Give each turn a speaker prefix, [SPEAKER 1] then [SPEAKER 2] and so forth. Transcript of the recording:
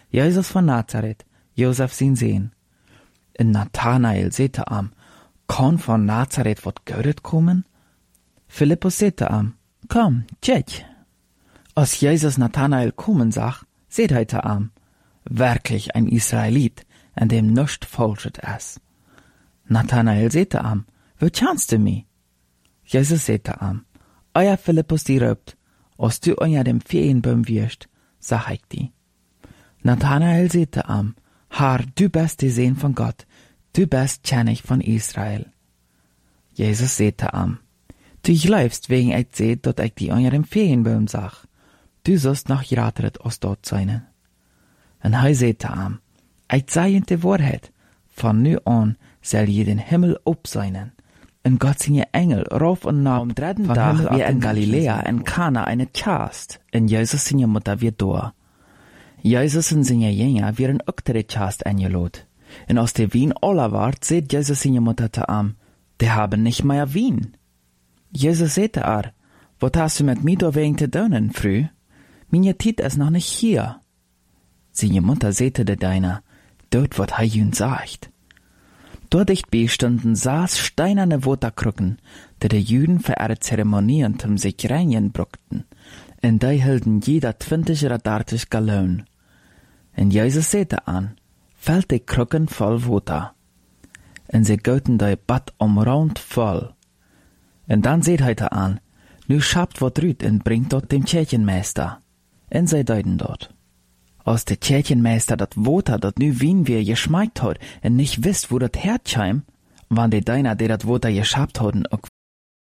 [SPEAKER 1] Jesus von Nazareth, Josef sin Sehn. En Nathanael sete am, kan von Nazareth wat Godet kommen? Philippus sete am, komm, tschech. Als Jesus Nathanael kommen sah, seht heite am, wirklich ein Israelit, an dem nischt falschet es. Nathanael sete am, wo kannst du mi? Jesus sete am, euer Philippus die röpt, als du euer dem Feenbaum wirst, sag ich die. Nathanael sete am, Herr, du bist die Sehn von Gott, du bist König von Israel. Jesus sete am, du glaubst wegen ich seht, dat ich die euer dem Feenbaum sag, du sollst noch rateret aus dort sein. En hij sete am, ich sei in de Wahrheit, von nu an soll je den Himmel opseinen. En Gott sind je Engel, rauf und nah am dritten Tag wie in Galiläa, in Kana, eine Chast, en Jesus sind je Mutter wie da. Jesus und seine Jünger wären auch der Chast eingelot. En aus der Wien aller wart, seht Jesus seine Mutter te am, die haben nicht mehr Wien. Jesus sete wat hast du mit mir da wegen te doen, früh? Meine Tit ist noch nicht hier. Seine Mutter sete de deiner, dort wat hij jün sagt. Dort dicht bestanden saß steinerne Waterkrücken, die de Juden für ihre Zeremonien zum sich reinigen bruckten, en die hielten jeder 20 oder 30 Gallon. En Jesus sete an, fällt die Krücken voll Water. En sie goten die Bad umraunt voll. En dann seht heite an, nu schabt wat rüt en bringt dort dem Kirchenmeister. En sie deuten dort. Als der Kirchenmeister dat Water, dat nu Wien wir geschmeckt hat, en nicht wisst, wo dat hertscheim, wann die Deiner, die dat Water geschabt hatten, auch